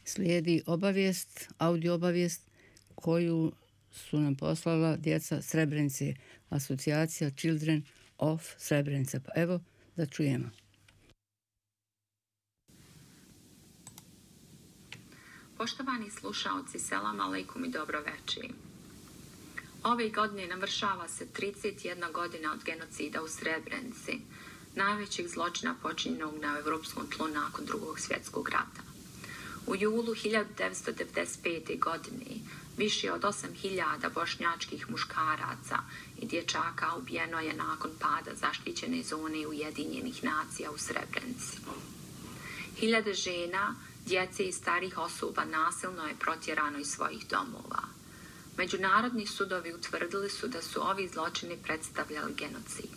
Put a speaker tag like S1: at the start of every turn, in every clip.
S1: Slijedi obavijest, audio obavijest koju su nam poslala djeca Srebrenice, asocijacija Children of Srebrenica. Pa evo da čujemo.
S2: Poštovani slušaoci, selam aleikum i dobro večer. Ove godine navršava se 31 godina od genocida u Srebrenici, najvećeg zločina počinjenog na evropskom tlu nakon Drugog svjetskog rata. U julu 1995. godine više od 8.000 bošnjačkih muškaraca i dječaka ubijeno je nakon pada zaštićene zone Ujedinjenih nacija u Srebrenici. Hiljade žena, djece i starih osoba nasilno je protjerano iz svojih domova. Međunarodni sudovi utvrdili su da su ovi zločini predstavljali genocid.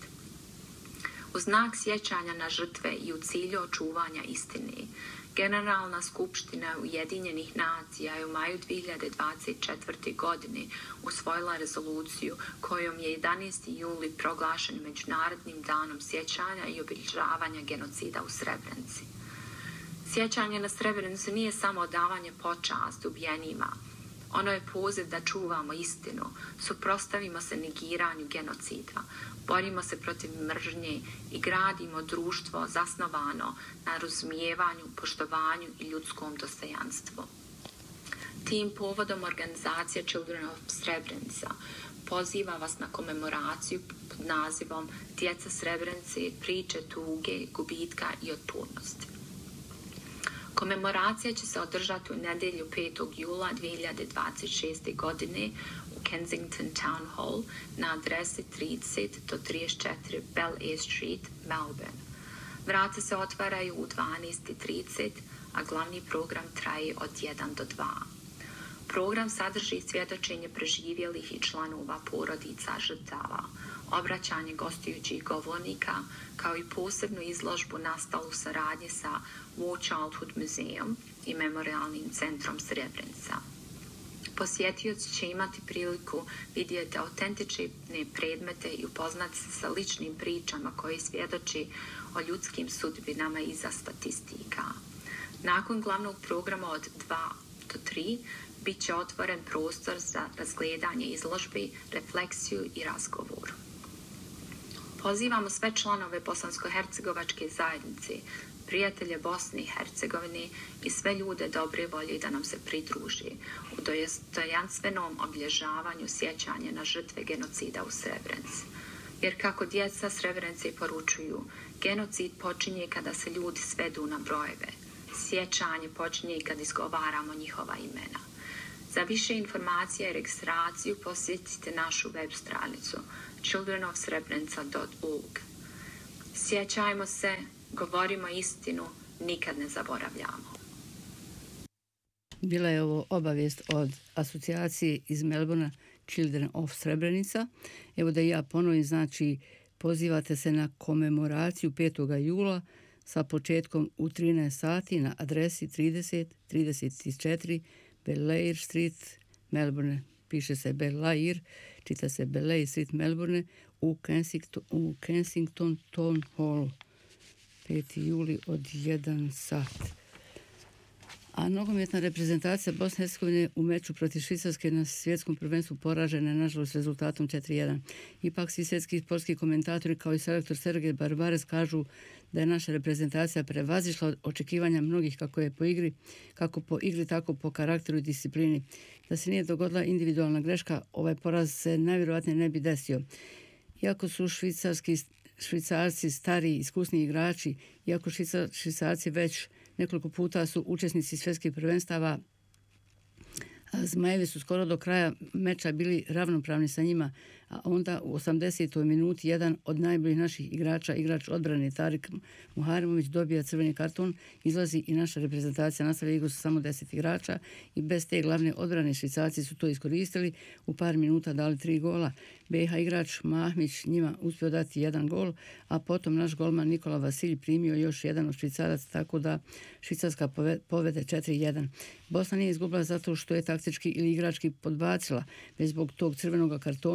S2: U znak sjećanja na žrtve i u cilju očuvanja istine, Generalna skupština Ujedinjenih nacija je u maju 2024. godine usvojila rezoluciju kojom je 11. juli proglašen Međunarodnim danom sjećanja i obilježavanja genocida u Srebrenici. Sjećanje na Srebrenicu nije samo odavanje počasti ubijenima. Ono je poziv da čuvamo istinu, suprotstavimo se negiranju genocida, borimo se protiv mržnje i gradimo društvo zasnovano na razumijevanju, poštovanju i ljudskom dostojanstvu. Tim povodom organizacija Children of Srebrenica poziva vas na komemoraciju pod nazivom Djeca Srebrenice, priče tuge, gubitka i otpornosti. Komemoracija će se održati u nedjelju 5. jula 2026. godine u Kensington Town Hall na adresi 30 do 34 Bel Air Street, Melbourne. Vrata se otvaraju u 12:30, a glavni program traje od 1 do 2. Program sadrži svjedočenje preživjelih i članova porodica žrtava, obraćanje gostujućih govornika, kao i posebnu izložbu nastalu u saradnji sa War Childhood Museum i Memorialnim centrom Srebrenica. Posjetioci će imati priliku vidjeti autentične predmete i upoznati se sa ličnim pričama koje svjedoči o ljudskim sudbinama iza statistika. Nakon glavnog programa od 2 do 3 bit će otvoren prostor za razgledanje izložbi, refleksiju i razgovor. Pozivamo sve članove Bosansko-hercegovačke zajednice, prijatelje Bosne i Hercegovine i sve ljude dobre volje da nam se pridruži u dostojanstvenom obilježavanju sjećanja na žrtve genocida u Srebrenici. Jer kako djeca Srebrenice poručuju, genocid počinje kada se ljudi svedu na brojeve. Sjećanje počinje kad izgovaramo njihova imena. Za više informacija i registraciju posjetite našu web stranicu childrenofsrebrenica.org. Sjećajmo se, govorimo istinu, nikad ne zaboravljamo.
S1: Bila je ovo obavijest od asocijacije iz Melbourna Children of Srebrenica. Evo da ja ponovim, znači pozivate se na komemoraciju 5. jula sa početkom u 13 sati na adresi 30-34 Bel Air Street, Melbourne. Piše se Bel Air, čita se Bel Air Street, Melbourne, u Kensington Town Hall. 5. juli od 1 sat. A nogometna reprezentacija Bosne i Hercegovine u meču protiv Švicarske na svjetskom prvenstvu poražena je nažalost rezultatom 4:1. Ipak svi svjetski sportski komentatori kao i selektor Sergej Barbarez kažu da je naša reprezentacija prevazišla očekivanja mnogih kako po igri tako po karakteru i disciplini. Da se nije dogodila individualna greška, ovaj poraz se najvjerojatnije ne bi desio. Iako su Švicarci stari, iskusni igrači, iako Švicarci već nekoliko puta su učesnici svjetskih prvenstava, Zmajevi su skoro do kraja meča bili ravnopravni sa njima, a onda u 80. minuti jedan od najboljih naših igrača, igrač odbrane Tarik Muharimović, dobija crveni karton, izlazi i naša reprezentacija nastavlja igru sa samo 10 igrača i bez te glavne odbrane Švicarci su to iskoristili, u par minuta dali 3 gola. BiH igrač Mahmić njima uspio dati 1 gol, a potom naš golman Nikola Vasilj primio još jedan od Švicaraca, tako da Švicarska povede 4:1. Bosna nije izgubila zato što je taktički ili igrački podbacila, već zbog tog crvenog kartona i nekoliko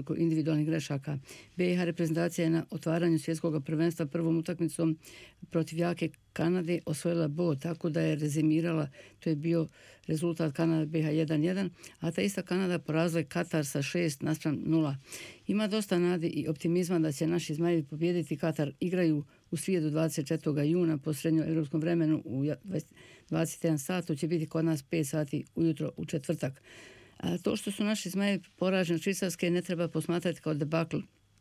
S1: nekoliko individualnih grešaka. BiH reprezentacija je na otvaranju svjetskog prvenstva prvom utakmicom protiv jake Kanade osvojila bod, tako da je rezimirala, to je bio rezultat Kanada BiH 1-1, a ta ista Kanada porazila je Katar sa 6-0. Ima dosta nade i optimizma da će naši zmajevi pobijediti Katar. Igraju u srijedu 24. juna po srednjoevropskom vremenu u 21 sat, to će biti kod nas 5 sati ujutro u četvrtak. A to što su naši zmajevi poraženi od Švicarske ne treba posmatrati kao debakl.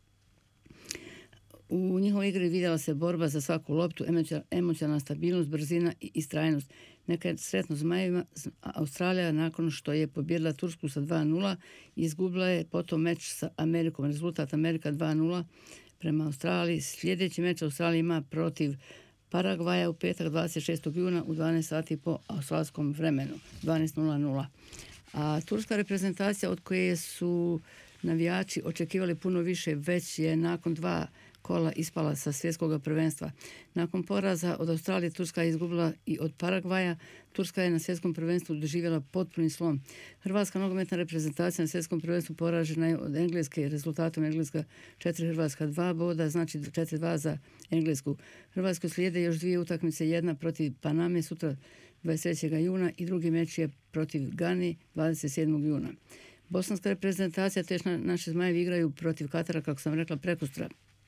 S1: U njihovoj igri vidjela se borba za svaku loptu, emocionalna stabilnost, brzina i istrajnost. Neka je sretno zmajevima. Australija nakon što je pobjedila Tursku sa 2-0 izgubila je potom meč sa Amerikom. Rezultat Amerika 2-0 prema Australiji. Sljedeći meč Australija ima protiv Paragvaja u petak 26. juna u 12 sati po australijskom vremenu, 12:00. A turska reprezentacija od koje su navijači očekivali puno više, već je nakon 2 kola ispala sa svjetskog prvenstva. Nakon poraza od Australije Turska je izgubila i od Paragvaja. Turska je na svjetskom prvenstvu doživjela potpuni slom. Hrvatska nogometna reprezentacija na svjetskom prvenstvu poražena je od Engleske rezultatom Engleska 4, Hrvatska 2 boda, znači 4-2 za Englesku. Hrvatskoj slijede još 2 utakmice, jedna protiv Paname sutra 23. juna i drugi meč je protiv Gane 27. juna. Bosanska reprezentacija, teš naši zmajevi igraju protiv Katara, kako sam rekla, prekustra.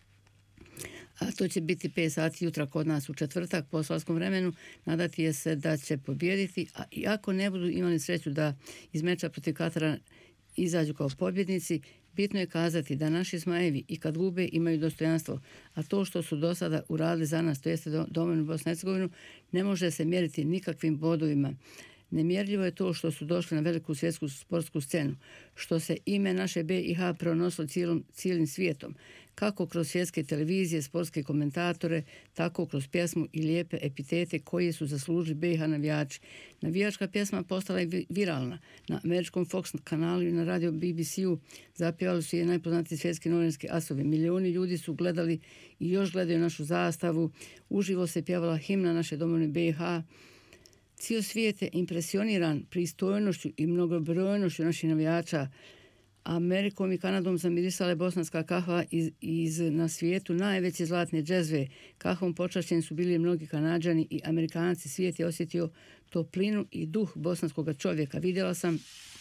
S1: A to će biti 5 sati jutra kod nas u četvrtak po australijskom vremenu. Nadati je se da će pobijediti, a i ako ne budu imali sreću da iz meča protiv Katara izađu kao pobjednici, bitno je kazati da naši zmajevi i kad gube imaju dostojanstvo, a to što su do sada uradili za nas, to jeste domovinu Bosnu i Hercegovinu, ne može se mjeriti nikakvim bodovima. Nemjerljivo je to što su došli na veliku svjetsku sportsku scenu, što se ime naše BiH pronosilo cijelim svijetom, kako kroz svjetske televizije, sportske komentatore, tako kroz pjesmu i lijepe epitete koje su zaslužili BiH navijači. Navijačka pjesma postala je viralna. Na američkom Fox kanalu i na radio BBC-u zapjevali su je najpoznatiji svjetski novinski asovi. Milioni ljudi su gledali i još gledaju našu zastavu. Uživo se pjevala himna naše domovine BiH. Cijel svijet je impresioniran pristojnošću i mnogobrojnošću naših navijača. Amerikom i Kanadom zamirisala bosanska kahva iz na svijetu najveće zlatne džezve. Kahvom počašćeni su bili mnogi Kanađani i Amerikanci. Svijet je osjetio toplinu i duh bosanskog čovjeka. Vidjela sam,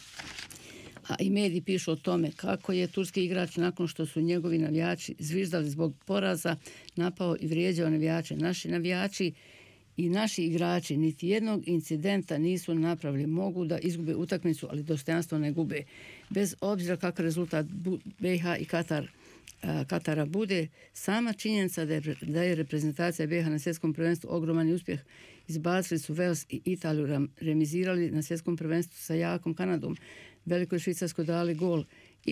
S1: a i mediji pišu o tome, kako je turski igrač nakon što su njegovi navijači zviždali zbog poraza napao i vrijeđao navijače. Naši navijači i naši igrači niti jednog incidenta nisu napravili. Mogu da izgube utakmicu, ali dostojanstvo ne gube. Bez obzira kakav rezultat BiH i Katara bude, sama činjenica da je reprezentacija BiH na svjetskom prvenstvu ogroman uspjeh. Izbacili su Wales i Italiju, remizirali na svjetskom prvenstvu sa jakom Kanadom. Velikoj Švicarskoj dali gol.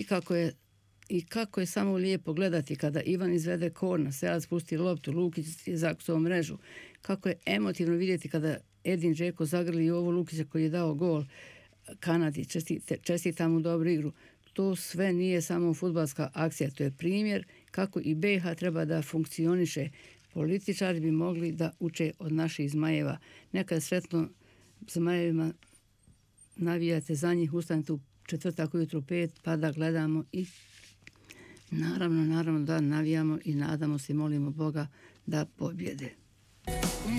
S1: I kako je samo lijepo gledati kada Ivan izvede korner, Selac pusti loptu, Lukić je zakucao mrežu. Kako je emotivno vidjeti kada Edin Džeko zagrli Jovo Lukića koji je dao gol Kanadi. Čestita mu dobru igru. To sve nije samo fudbalska akcija, to je primjer kako i BiH treba da funkcioniše. Političari bi mogli da uče od naših zmajeva. Nekad sretno zmajevima, navijate za njih, ustanete u četvrtak ujutro 5 pa da gledamo i naravno da navijamo i nadamo se i molimo Boga da pobjede.